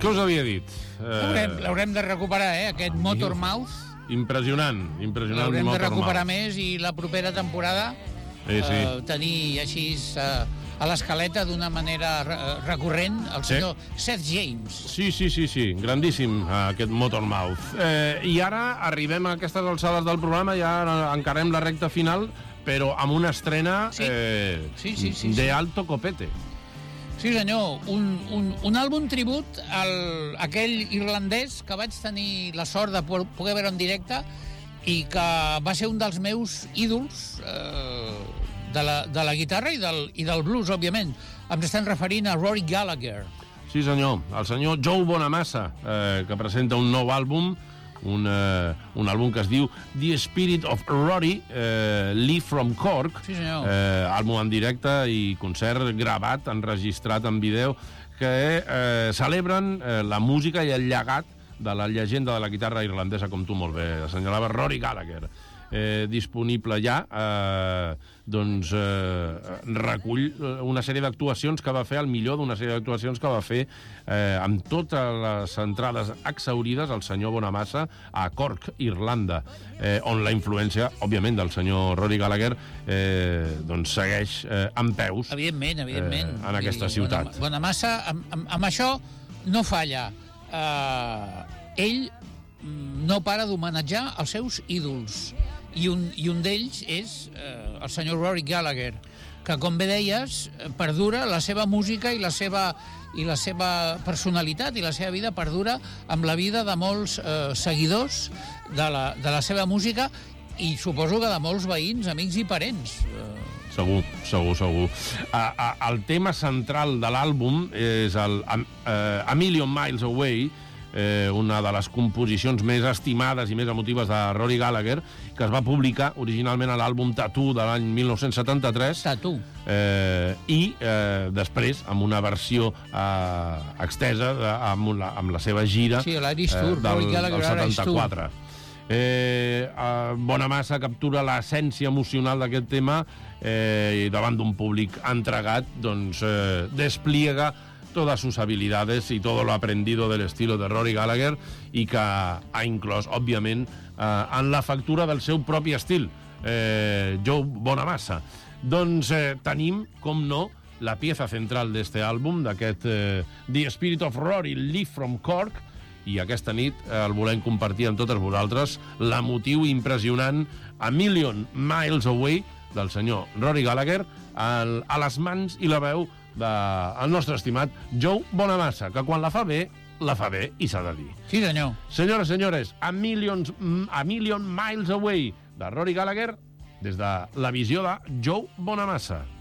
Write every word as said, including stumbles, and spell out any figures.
Què us havia dit? L'haurem l'haurem de recuperar, eh, aquest Motormouth. Impressionant, impressionant. L'haurem de recuperar Motormouth. més i la propera temporada Sí, sí. eh, tenir així eh, a l'escaleta d'una manera re recurrent el Sí. senyor Seth James. Sí, sí, sí, sí, grandíssim aquest Motormouth. Eh, I ara arribem a aquestes alçades del programa, ja encarem la recta final, però amb una estrena Sí. eh, Sí, sí, sí, de sí. alto copete. Sí, senyor, un, un, un àlbum tribut al aquell irlandès que vaig tenir la sort de poder veure en directe i que va ser un dels meus ídols eh, de, la, de la guitarra i del, i del blues, òbviament. Ens estem referint a Rory Gallagher. Sí, senyor, el senyor Joe Bonamassa, eh, que presenta un nou àlbum, un, eh, un àlbum que es diu The Spirit of Rory, eh, Lee from Cork, Sí, senyor. eh, àlbum en directe i concert gravat, enregistrat en vídeo, que eh, celebren eh, la música i el llegat de la llegenda de la guitarra irlandesa, com tu molt bé assenyalava, Rory Gallagher. Eh, disponible ja, eh, doncs eh, recull una sèrie d'actuacions que va fer, el millor d'una sèrie d'actuacions que va fer eh, amb totes les entrades exhaurides el senyor Bonamassa a Cork, Irlanda, eh, on la influència, òbviament, del senyor Rory Gallagher eh, doncs segueix eh, en peus. Evidentment, evidentment. Eh, en aquesta ciutat. Bonamassa, amb, amb, amb això no falla. Uh, ell no para d'homenatjar els seus ídols. I un, i un d'ells és uh, el senyor Rory Gallagher, que, com bé deies, perdura la seva música i la seva, i la seva personalitat i la seva vida perdura amb la vida de molts uh, seguidors de la, de la seva música i suposo que de molts veïns, amics i parents. Uh, Segur, segur, segur. A, a, el tema central de l'àlbum és el a, uh, A Million Miles Away, eh, una de les composicions més estimades i més emotives de Rory Gallagher, que es va publicar originalment a l'àlbum Tattoo de l'any mil nou-cents setanta-tres. Tattoo. Eh, I eh, després, amb una versió eh, extesa, de, amb, la, amb la seva gira Sí, l'Irish eh, Tour, del, Rory Gallagher del Irish Tour. setanta-quatre. Eh, eh, Bonamassa captura l'essència emocional d'aquest tema eh, i davant d'un públic entregat doncs eh, despliega todas sus habilidades y todo lo aprendido del estilo de Rory Gallagher i que ha inclòs, òbviament, eh, en la factura del seu propi estil, eh, Joe Bonamassa. Doncs eh, tenim, com no, la pieza central d'este àlbum, d'aquest eh, The Spirit of Rory, Lee from Cork, i aquesta nit eh, el volem compartir amb totes vosaltres, l'emotiu impressionant A Million Miles Away del senyor Rory Gallagher, el, a les mans i la veu del nostre estimat Joe Bonamassa, que quan la fa bé, la fa bé i s'ha de dir. Sí, senyor. Senyores, senyores, A Million, a Million Miles Away de Rory Gallagher, des de la visió de Joe Bonamassa.